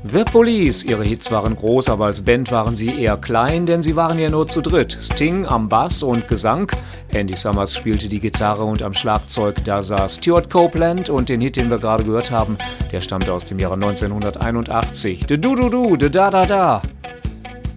The Police, ihre Hits waren groß, aber als Band waren sie eher klein, denn sie waren ja nur zu dritt. Sting am Bass und Gesang, Andy Summers spielte die Gitarre und am Schlagzeug, da saß Stuart Copeland und den Hit, den wir gerade gehört haben, der stammte aus dem Jahre 1981. De Du Du Du, de Da Da Da.